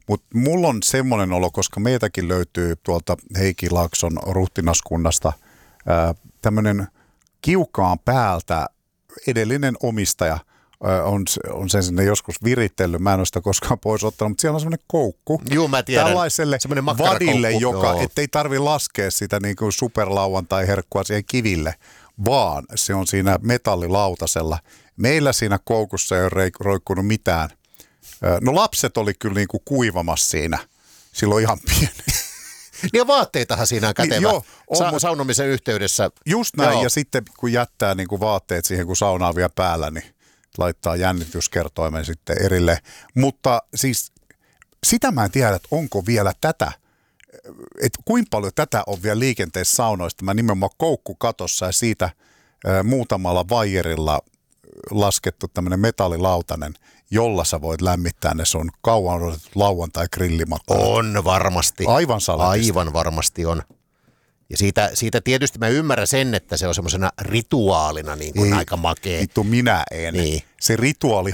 Mutta mulla on semmoinen olo, koska meitäkin löytyy tuolta Heikki Laakson ruhtinaskunnasta tämmöinen kiukaan päältä edellinen omistaja on sen sinne joskus viritellyt. Mä en ole sitä koskaan pois ottanut, mutta siellä on semmoinen koukku. Joo, mä tiedän. Tällaiselle vadille, ettei tarvi laskea sitä niin kuin superlauantai-herkkua siihen kiville, vaan se on siinä metallilautasella. Meillä siinä koukussa ei ole roikkunut mitään. No lapset oli kyllä niin kuin kuivamassa siinä. Silloin ihan pieni. Niin vaatteitahan siinä on kätevä saunomisen yhteydessä. Just näin, ja sitten kun jättää niin kuin vaatteet siihen, kun sauna on vielä päällä, niin laittaa jännityskertoimen sitten erille. Mutta siis sitä mä en tiedä, että onko vielä tätä, että kuinka paljon tätä on vielä liikenteessä saunoista. Mä nimenomaan koukku katossa ja siitä muutamalla vaijerilla laskettu tämmöinen metallilautanen, jolla sä voit lämmittää ne sun kauan odotetut lauantai-grillimakkarat. On varmasti. Aivan salatista. Aivan varmasti on. Ja siitä tietysti mä ymmärrän sen, että se on semmoisena rituaalina niin kuin aika makea. Vittu minä en. Niin. Se rituaali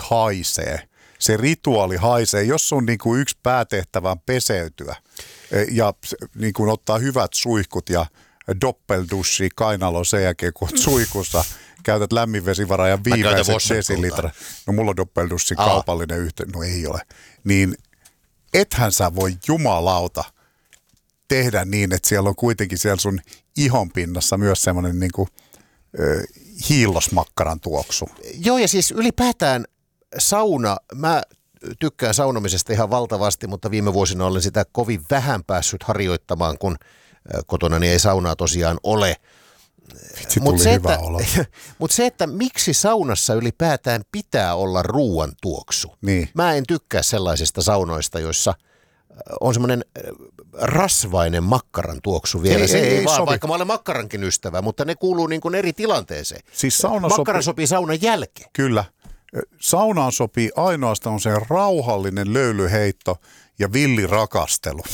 haisee. Jos on niin kuin yksi päätehtävä peseytyä ja niin kuin ottaa hyvät suihkut ja doppeldussi kainaloon sen jälkeen, kun olet suihkussa, käytät lämminvesivaraa ja viimeiset desilitra. No mulla on doppeldussi kaupallinen yhteen. No ei ole. Niin ethän sä voi jumalauta tehdä niin, että siellä on kuitenkin siellä sun ihonpinnassa myös semmoinen niin kuin hiillosmakkaran tuoksu. Joo, ja siis ylipäätään sauna, mä tykkään saunomisesta ihan valtavasti, mutta viime vuosina olen sitä kovin vähän päässyt harjoittamaan, kun kotona niin ei saunaa tosiaan ole. Mutta se, että miksi saunassa ylipäätään pitää olla ruuan tuoksu. Niin. Mä en tykkää sellaisista saunoista, joissa on semmoinen rasvainen makkaran tuoksu vielä. Ei vaan, vaikka mä olen makkarankin ystävä, mutta ne kuuluu niin kuin eri tilanteeseen. Siis makkara sopii saunan jälkeen. Kyllä. Saunaan sopii ainoastaan se rauhallinen löylyheitto ja villirakastelu.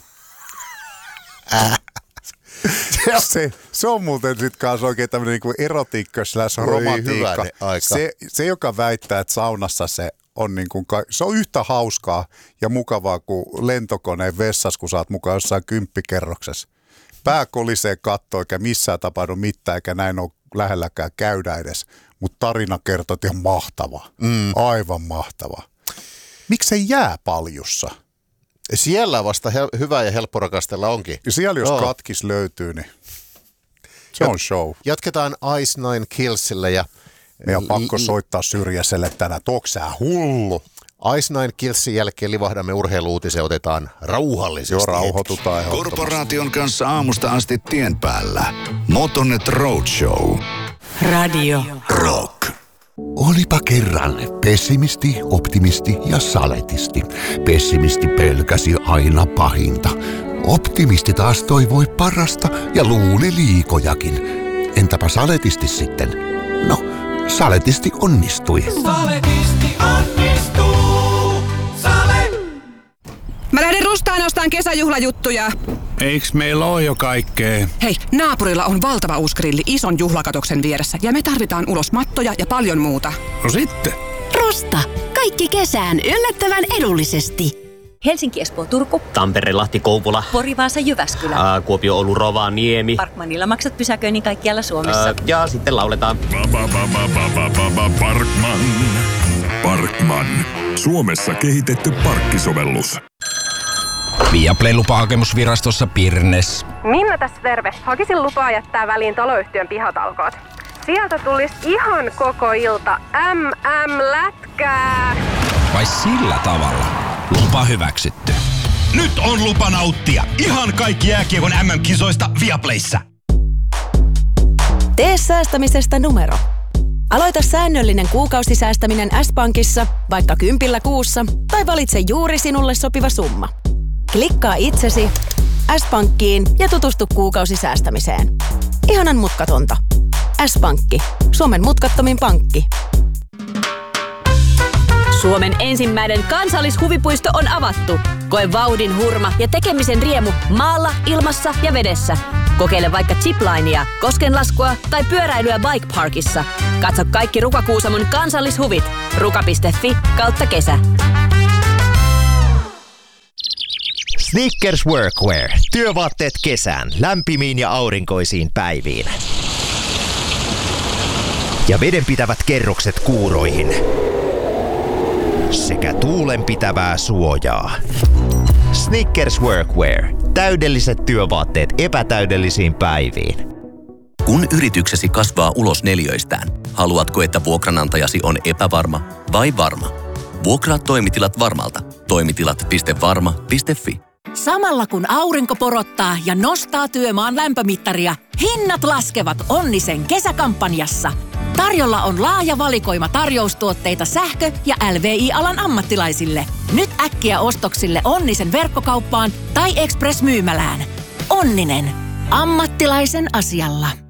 Se on muuten sitten kanssa oikein tämmöinen niinku erotiikka/romantiikka. Se, joka väittää, että saunassa se on, niinku, se on yhtä hauskaa ja mukavaa kuin lentokoneen vessassa, kun sä oot mukaan jossain 10-kerroksessa. Pää kolisee kattoon, eikä missään tapahdu mitään, eikä näin ole lähelläkään käydä edes. Mutta tarina kertoo, että ihan mahtava. Aivan mahtava. Miksei jääpaljussa? Siellä vasta hyvä ja helppo rakastella onkin. Ja siellä jos katkis löytyy, niin se on show. Jatketaan Ice Nine Killsille ja meidän on pakko soittaa Syrjäselle tänään, että onko sä hullu? Ice Nine Killsin jälkeen livahdamme urheilu-uutisen, otetaan rauhallisesti. Joo, rauhoitutaan. Korporaation kanssa aamusta asti tien päällä. Motonet Roadshow. Radio Rock. Olipa kerran pessimisti, optimisti ja saletisti. Pessimisti pelkäsi aina pahinta. Optimisti taas toivoi parasta ja luuli liikojakin. Entäpä saletisti sitten? No, saletisti onnistui. Saletisti onnistuu. Mä lähden Rustaan ostaan kesäjuhlajuttuja. Eiks meillä ole jo kaikkea? Hei, naapurilla on valtava uusi grilli ison juhlakatoksen vieressä ja me tarvitaan ulos mattoja ja paljon muuta. No sitten. Rusta. Kaikki kesään yllättävän edullisesti. Helsinki, Espoo, Turku. Tampere, Lahti, Kouvola. Pori, Vaasa, Jyväskylä. Kuopio, Oulu, Rovaniemi. Parkmanilla maksat pysäköinnin kaikkialla Suomessa. Ja sitten lauletaan. Parkman. Suomessa kehitetty parkkisovellus. Viaplay lupahakemusvirastossa Pirnes. Minna tässä terve. Hakisin lupaa jättää väliin taloyhtiön pihatalkoot. Sieltä tulisi ihan koko ilta lätkää. Vai sillä tavalla? Lupa hyväksytty. Nyt on lupa nauttia ihan kaikki jääkiekon MM-kisoista Viaplayssä. Tee säästämisestä numero. Aloita säännöllinen kuukausisäästäminen S-Pankissa vaikka 10 kuussa tai valitse juuri sinulle sopiva summa. Klikkaa itsesi S-Pankkiin ja tutustu kuukausisäästämiseen. Ihanan mutkatonta. S-Pankki. Suomen mutkattomin pankki. Suomen ensimmäinen kansallishuvipuisto on avattu. Koe vauhdin hurma ja tekemisen riemu maalla, ilmassa ja vedessä. Kokeile vaikka ziplinea, koskenlaskua tai pyöräilyä Bike Parkissa. Katso kaikki Ruka-Kuusamon kansallishuvit. ruka.fi/kesä. Snickers Workwear. Työvaatteet kesään, lämpimiin ja aurinkoisiin päiviin. Ja vedenpitävät kerrokset kuuroihin. Sekä tuulenpitävää suojaa. Snickers Workwear. Täydelliset työvaatteet epätäydellisiin päiviin. Kun yrityksesi kasvaa ulos neliöistään, haluatko, että vuokranantajasi on epävarma vai varma? Vuokraa toimitilat Varmalta. Toimitilat.varma.fi. Samalla kun aurinko porottaa ja nostaa työmaan lämpömittaria, hinnat laskevat Onnisen kesäkampanjassa. Tarjolla on laaja valikoima tarjoustuotteita sähkö- ja LVI-alan ammattilaisille. Nyt äkkiä ostoksille Onnisen verkkokauppaan tai Express-myymälään. Onninen. Ammattilaisen asialla.